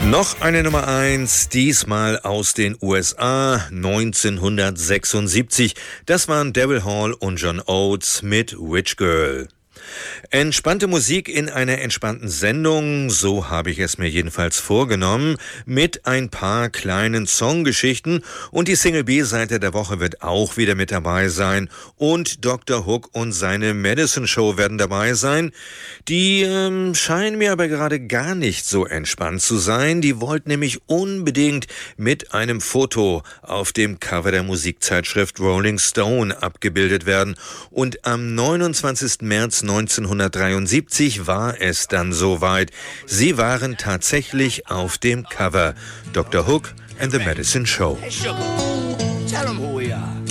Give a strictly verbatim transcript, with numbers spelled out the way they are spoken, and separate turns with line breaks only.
Noch eine Nummer eins, diesmal aus den U S A, neunzehnhundertsechsundsiebzig. Das waren Daryl Hall und John Oates mit Witch Girl. Entspannte Musik in einer entspannten Sendung, so habe ich es mir jedenfalls vorgenommen, mit ein paar kleinen Songgeschichten, und die Single B-Seite der Woche wird auch wieder mit dabei sein und Doktor Hook und seine Medicine Show werden dabei sein. Die ähm, scheinen mir aber gerade gar nicht so entspannt zu sein. Die wollten nämlich unbedingt mit einem Foto auf dem Cover der Musikzeitschrift Rolling Stone abgebildet werden, und am neunundzwanzigsten März neunzehnhundertdreiundsiebzig war es dann soweit. Sie waren tatsächlich auf dem Cover. Doktor Hook and the Medicine Show.
Hey, Sugar, tell 'em who we are.